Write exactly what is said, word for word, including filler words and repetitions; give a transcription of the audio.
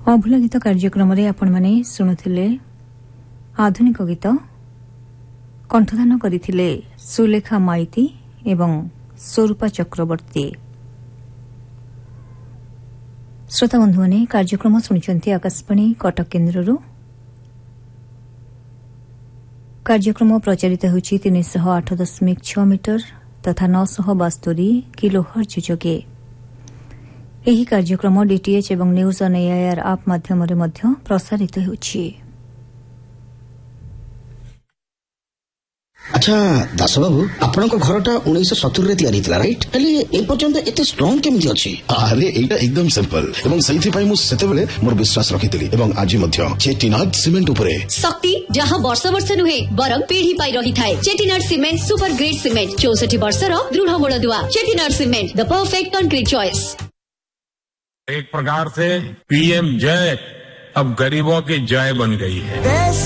अभूला गीत कार्यक्रम रे आपण माने सुनुथिले आधुनिक गीत कंठदान करिथिले सुलेखा माइती एवं स्वरूपा चक्रवर्ती। श्रोता बंधु माने कार्यक्रम सुनिचंती आकाशवाणी कटक केन्द्ररू। कार्यक्रम प्रचारित होछि तीन सौ आठ दशमिक छह मीटर तथा नौ सौ बास्तोरी किलोहर्ट्ज जोगे। ଏହି କାର୍ଯ୍ୟକ୍ରମ ଡିଟିଏଚ୍ ଏବଂ ନ୍ୟୁଜ୍ ଅନ୍ ଏଆଇଆର୍ ଆପ୍ ମାଧ୍ୟମରେ ମଧ୍ୟ ପ୍ରସାରିତ ହେଉଛି। अच्छा दास बाबू आपनक घरटा उन्नीस सत्तर रे तैयारी थिला राइट हेले ए पर्यंत एते स्ट्रांग केमिति अछि? अरे एटा एकदम सिंपल एवं सही पई मु सेते बेले मोर विश्वास रखितली एवं आज मध्य चेटिनाड सीमेंट उपरे शक्ति जहां वर्ष वर्ष नुहे बरम पीढ़ी पाई रही थाए। Chettinad cement super grade cement चौसठ वर्ष रो दृढ़ मूलदुआ। Chettinad cement the perfect concrete choice. एक प्रकार से पीएम जय अब गरीबों की जय बन गई है।